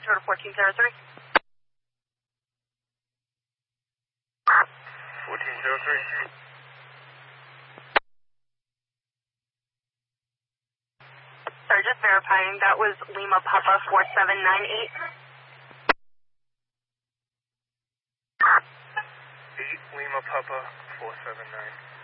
to 1403. 1403. Sorry, just verifying. That was Lima Papa 4798. 8 Lima Papa 479.